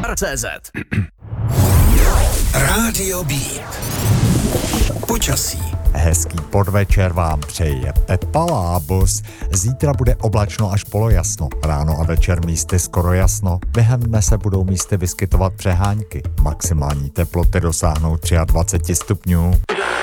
CZ. Rádio Beat. Počasí. Hezký podvečer vám přeje Pepa Lábus. Zítra bude oblačno až polojasno. Ráno a večer místy skoro jasno. Během dne se budou místy vyskytovat přehánky. Maximální teploty dosáhnou 23 stupňů.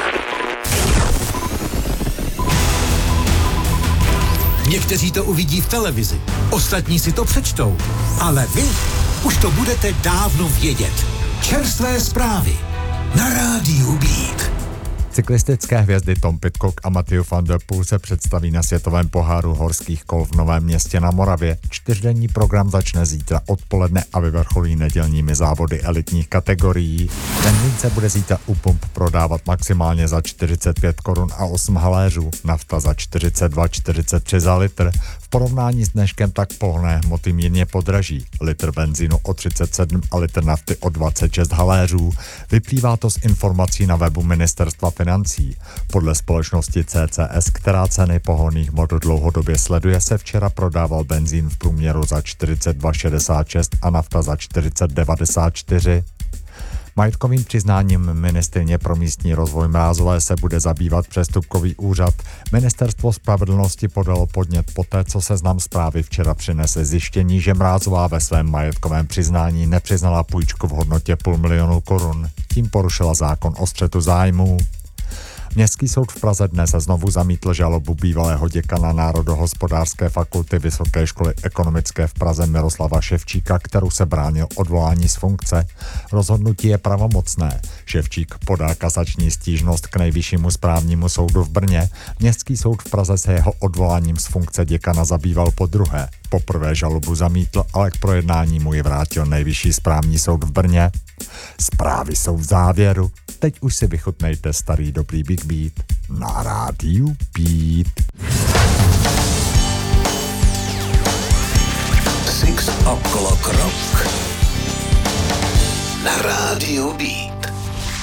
Někteří to uvidí v televizi, ostatní si to přečtou. Ale vy už to budete dávno vědět. Čerstvé zprávy na Rádiu Beat. Cyklistické hvězdy Tom Pidcock a Mathieu van der Poel se představí na světovém poháru horských kol v Novém Městě na Moravě. 4denní program začne zítra odpoledne a vyvrcholí nedělními závody elitních kategorií. Benzín se bude zítra u pump prodávat maximálně za 45 korun a 8 haléřů, nafta za 42,43 za litr. V porovnání s dneškem tak pohonné hmoty mírně podraží. Litr benzínu o 37 a litr nafty o 26 haléřů. Vyplývá to z informací na webu Ministerstva financí. Podle společnosti CCS, která ceny pohonných hmot dlouhodobě sleduje, se včera prodával benzín v průměru za 42,66 a nafta za 40,94. Majetkovým přiznáním ministryně pro místní rozvoj Mrázové se bude zabývat přestupkový úřad. Ministerstvo spravedlnosti podalo podnět poté, co Seznam Zprávy včera přinese zjištění, že Mrázová ve svém majetkovém přiznání nepřiznala půjčku v hodnotě 500 000 korun. Tím porušila zákon o střetu zájmů. Městský soud v Praze dnes znovu zamítl žalobu bývalého děkana Národohospodářské fakulty Vysoké školy ekonomické v Praze Miroslava Ševčíka, kterou se bránil odvolání z funkce. Rozhodnutí je pravomocné. Ševčík podá kasační stížnost k Nejvyššímu správnímu soudu v Brně. Městský soud v Praze se jeho odvoláním z funkce děkana zabýval podruhé. Poprvé žalobu zamítl, ale k projednání mu ji vrátil Nejvyšší správní soud v Brně. Zprávy jsou v závěru. Teď už si vychutnejte starý dobrý Big Beat na Rádiu Beat. Six O'Clock Rock na Rádiu Beat.